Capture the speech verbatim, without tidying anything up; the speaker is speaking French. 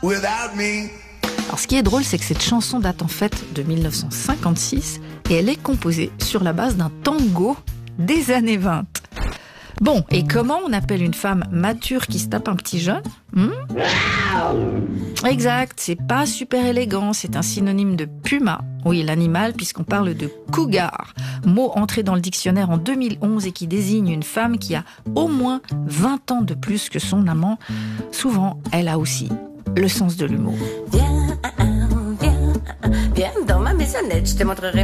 without me. Alors ce qui est drôle, c'est que cette chanson date en fait de dix-neuf cent cinquante-six et elle est composée sur la base d'un tango des années vingt. Bon, et comment on appelle une femme mature qui se tape un petit jeune ? hmm Exact, c'est pas super élégant, c'est un synonyme de puma. Oui, l'animal, puisqu'on parle de cougar, mot entré dans le dictionnaire en deux mille onze et qui désigne une femme qui a au moins vingt ans de plus que son amant. Souvent, elle a aussi le sens de l'humour. Viens, viens, viens dans ma maisonnette, je te montrerai